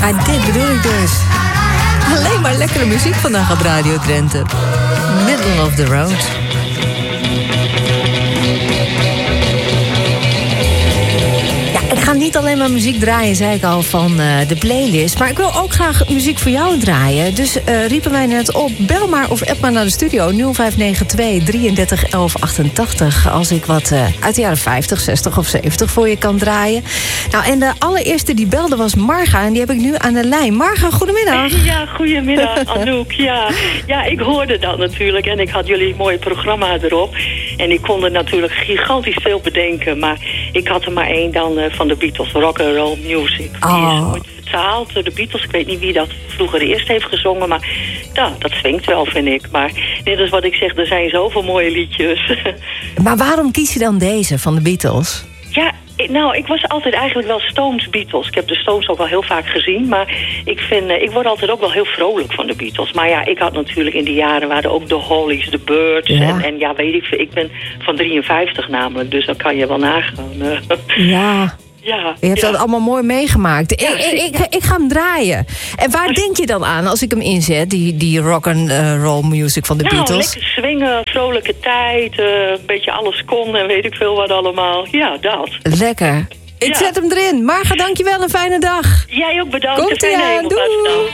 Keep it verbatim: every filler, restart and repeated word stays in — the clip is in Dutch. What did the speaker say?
Ah, dit bedoel ik dus. Alleen maar lekkere muziek vandaag op Radio Drenthe. Middle of the road. Ik ga niet alleen maar muziek draaien, zei ik al, van uh, de playlist. Maar ik wil ook graag muziek voor jou draaien. Dus uh, riepen mij net op, bel maar of app maar naar de studio. nul vijf negen twee, drieëndertig, elf achtentachtig. Als ik wat uh, uit de jaren vijftig, zestig of zeventig voor je kan draaien. Nou, en de allereerste die belde was Marga. En die heb ik nu aan de lijn. Marga, goedemiddag. Ja, goedemiddag, Anouk. Ja. ja, ik hoorde dat natuurlijk. En ik had jullie mooie programma erop. En ik kon er natuurlijk gigantisch veel bedenken. Maar ik had er maar één dan uh, van de Beatles, rock and roll music. Oh. Die is ooit vertaald door de Beatles. Ik weet niet wie dat vroeger eerst heeft gezongen, maar ja, dat swingt wel, vind ik. Maar net als wat ik zeg, er zijn zoveel mooie liedjes. Maar waarom kies je dan deze van de Beatles? Ja, nou, ik was altijd eigenlijk wel Stones Beatles. Ik heb de Stones ook wel heel vaak gezien, maar ik vind, ik word altijd ook wel heel vrolijk van de Beatles. Maar ja, ik had natuurlijk in die jaren waren ook de Hollies, de Birds ja. en, en ja, weet ik veel. Ik ben van drieënvijftig namelijk, dus dan kan je wel nagaan. Ja. Ja, je hebt ja. dat allemaal mooi meegemaakt. Ja, ik, ik, ik, ik ga hem draaien. En waar Als... denk je dan aan als ik hem inzet, die, die rock and roll music van de nou, Beatles? Lekker swingen, vrolijke tijd, uh, een beetje alles kon en weet ik veel wat allemaal. Ja, dat. Lekker. Ik ja. zet hem erin. Marga, dankjewel, een fijne dag. Jij ook bedankt. Komt-ie aan, doei.